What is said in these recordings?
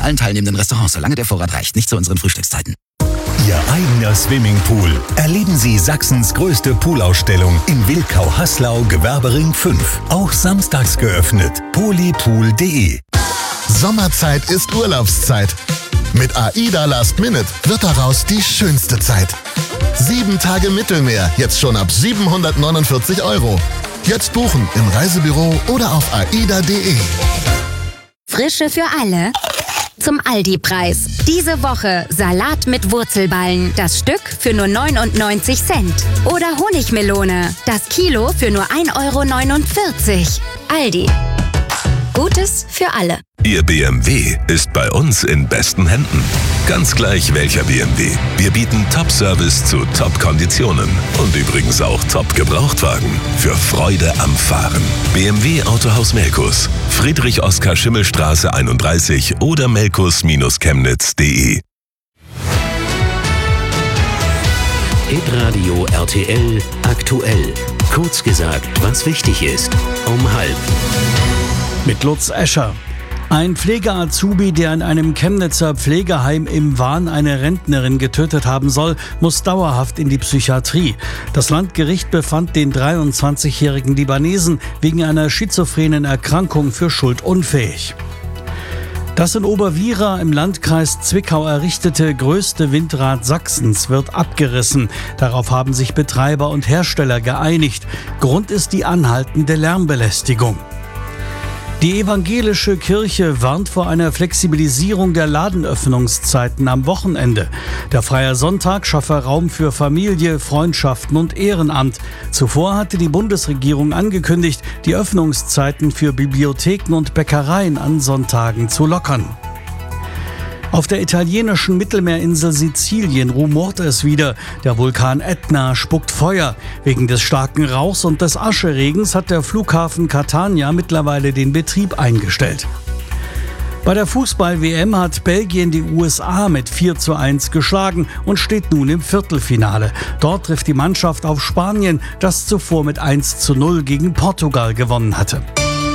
allen teilnehmenden Restaurants, solange der Vorrat reicht. Nicht zu unseren Frühstückszeiten. Ihr eigener Swimmingpool. Erleben Sie Sachsens größte Poolausstellung in Wilkau-Haslau, Gewerbering 5. Auch samstags geöffnet. polypool.de. Sommerzeit ist Urlaubszeit. Mit AIDA Last Minute wird daraus die schönste Zeit. 7 Tage Mittelmeer, jetzt schon ab 749 €. Jetzt buchen im Reisebüro oder auf aida.de. Frische für alle. Zum Aldi-Preis. Diese Woche Salat mit Wurzelballen. Das Stück für nur 99 Cent. Oder Honigmelone. Das Kilo für nur 1,49 €. Aldi. Gutes für alle. Ihr BMW ist bei uns in besten Händen. Ganz gleich welcher BMW. Wir bieten Top-Service zu Top-Konditionen. Und übrigens auch Top-Gebrauchtwagen. Für Freude am Fahren. BMW Autohaus Melkus. Friedrich-Oskar-Schimmel-Straße 31 oder melkus-chemnitz.de. Hitradio RTL aktuell. Kurz gesagt, was wichtig ist. Um 12:30. Mit Lutz Escher. Ein Pflege-Azubi, der in einem Chemnitzer Pflegeheim im Wahn eine Rentnerin getötet haben soll, muss dauerhaft in die Psychiatrie. Das Landgericht befand den 23-jährigen Libanesen wegen einer schizophrenen Erkrankung für schuldunfähig. Das in Oberwiera im Landkreis Zwickau errichtete größte Windrad Sachsens wird abgerissen. Darauf haben sich Betreiber und Hersteller geeinigt. Grund ist die anhaltende Lärmbelästigung. Die evangelische Kirche warnt vor einer Flexibilisierung der Ladenöffnungszeiten am Wochenende. Der freie Sonntag schaffe Raum für Familie, Freundschaften und Ehrenamt. Zuvor hatte die Bundesregierung angekündigt, die Öffnungszeiten für Bibliotheken und Bäckereien an Sonntagen zu lockern. Auf der italienischen Mittelmeerinsel Sizilien rumort es wieder. Der Vulkan Ätna spuckt Feuer. Wegen des starken Rauchs und des Ascheregens hat der Flughafen Catania mittlerweile den Betrieb eingestellt. Bei der Fußball-WM hat Belgien die USA mit 4:1 geschlagen und steht nun im Viertelfinale. Dort trifft die Mannschaft auf Spanien, das zuvor mit 1:0 gegen Portugal gewonnen hatte.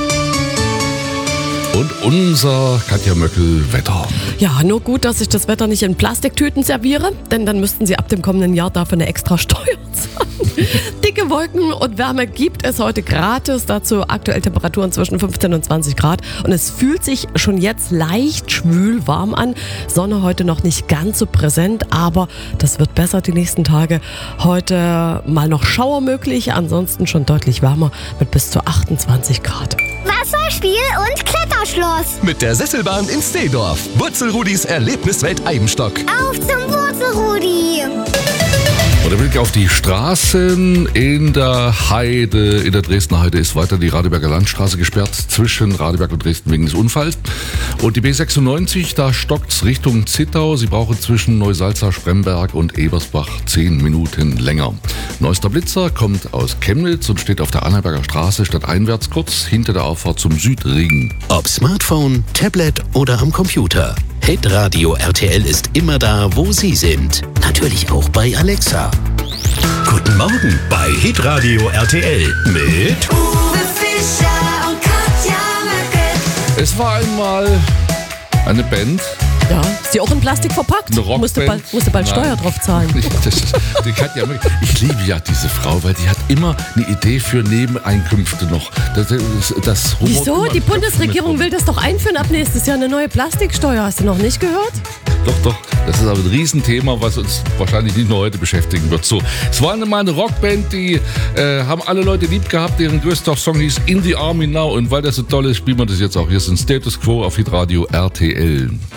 Und unser Katja Möckel-Wetter. Ja, nur gut, dass ich das Wetter nicht in Plastiktüten serviere, denn dann müssten Sie ab dem kommenden Jahr dafür eine extra Steuer zahlen. Dicke Wolken und Wärme gibt es heute gratis. Dazu aktuell Temperaturen zwischen 15 und 20 Grad. Und es fühlt sich schon jetzt leicht schwül warm an. Sonne heute noch nicht ganz so präsent, aber das wird besser die nächsten Tage. Heute mal noch Schauer möglich, ansonsten schon deutlich wärmer mit bis zu 28 Grad. Wasserspiel und Kletterschloss. Mit der Sesselbahn in Steedorf. Wurzelrudis Erlebniswelt Eibenstock. Auf zum Wurzelrudi. Und der Blick auf die Straßen in der Heide, in der Dresdner Heide ist weiter die Radeberger Landstraße gesperrt zwischen Radeberg und Dresden wegen des Unfalls. Und die B96, da stockt's Richtung Zittau. Sie brauchen zwischen Neusalza, Spremberg und Ebersbach 10 Minuten länger. Neuester Blitzer kommt aus Chemnitz und steht auf der Annaberger Straße stadteinwärts kurz hinter der Auffahrt zum Südring. Ob Smartphone, Tablet oder am Computer. Hitradio RTL ist immer da, wo Sie sind. Natürlich auch bei Alexa. Guten Morgen bei Hitradio RTL mit Uwe Fischer und Katja Möckel. Es war einmal eine Band. Ja, ist die auch in Plastik verpackt? Eine Rockband. Musste bald Steuer drauf zahlen. Ich liebe ja diese Frau, weil die hat immer eine Idee für Nebeneinkünfte noch. Wieso? Die Bundesregierung will das doch einführen ab nächstes Jahr, eine neue Plastiksteuer. Hast du noch nicht gehört? Doch. Das ist aber ein Riesenthema, was uns wahrscheinlich nicht nur heute beschäftigen wird. So, es war mal eine Rockband, die haben alle Leute lieb gehabt, deren größter Song hieß In the Army Now. Und weil das so toll ist, spielen wir das jetzt auch. Hier ist ein Status Quo auf Hitradio RTL.